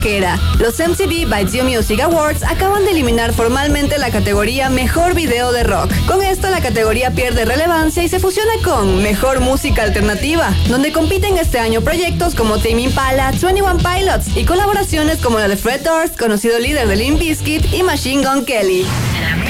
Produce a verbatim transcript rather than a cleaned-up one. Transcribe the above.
rockera. Los M T V by Dio Music Awards acaban de eliminar formalmente la categoría Mejor Video de Rock. Con esto la categoría pierde relevancia y se fusiona con Mejor Música Alternativa, donde compiten este año proyectos como Tame Impala, veintiuno Pilots y colaboraciones como la de Fred Durst, conocido líder de Limp Bizkit, y Machine Gun Kelly.